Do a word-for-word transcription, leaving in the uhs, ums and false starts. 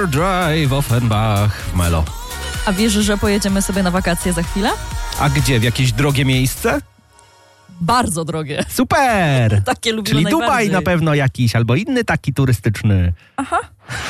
River Drive, Offenbach w Melo. A wiesz, że pojedziemy sobie na wakacje za chwilę? A gdzie? W jakieś drogie miejsce? Bardzo drogie. Super! Takie lubimy Czyli najbardziej. Dubaj na pewno jakiś, albo inny taki turystyczny. Aha.